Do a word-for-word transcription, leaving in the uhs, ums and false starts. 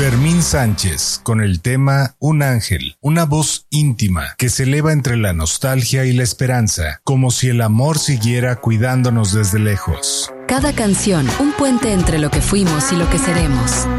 Fermín Sánchez con el tema Un ángel, una voz íntima que se eleva entre la nostalgia y la esperanza, como si el amor siguiera cuidándonos desde lejos. Cada canción, un puente entre lo que fuimos y lo que seremos.